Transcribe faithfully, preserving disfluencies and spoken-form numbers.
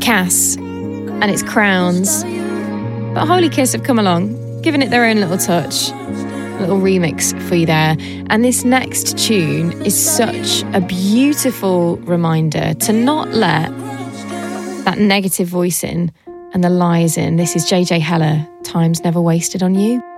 Cass and its Crowns. But Holy Kiss have come along, giving it their own little touch, little remix for you there. And this next tune is such a beautiful reminder to not let that negative voice in and the lies in. This is J J Heller, Time's Never Wasted on You.